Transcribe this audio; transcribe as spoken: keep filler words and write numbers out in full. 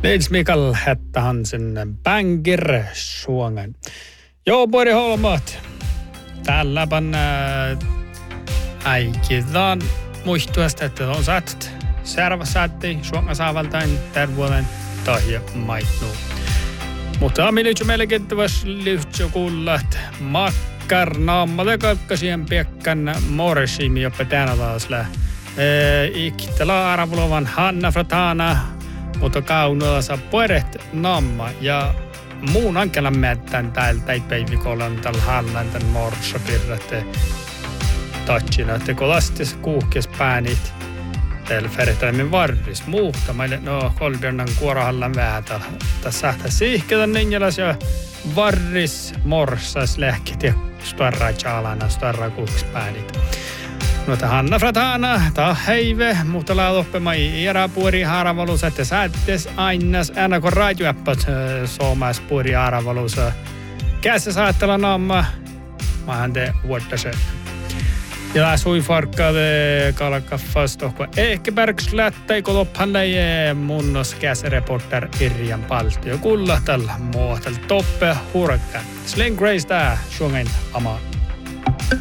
Nils Mikael hette han sin banger suongen. Joo, Pori Holmat. Tällä pan äikitaan muistuasta, että on saat servasaatti suonga saavaltain tervuolen tahja maitnu. Mutta amilitsu melkein tavas lyhtsä kuullat makkarnaammalle kalkkasien piekkan morsiimi jopa tänä taasla. Iktala aravulovan Hanna Fratana, mutta kaunoilla pueret namma ja muun ankelan mettän täältä päivikolan tällä hallan tämän morsopirrat tatsina, että kun lastis kuuhkes päänit tällä färjätäimen varris muuta. Meille no kolbjörnan kuorahallan vähän tässä sähtä siihketä ninjalas ja varris morsas lähkit ja starra tjaalana, starra kuuhkes päänit. No ta Hanna Fratana, ta heive, mutta lauloppema i era puori haravalus, että säättes ainas aina kun raidjuäppät suomais puori haravalus. Kässä saattella namma, maahan te vuottase. Ja sui farkkade kalkaffas tohko ehkä bergslättä, kun loppan leije munnos käsreporter Irjan Paltio. Kulla tällä muotel toppe hurkka. Sling Grace tää, suongen ama.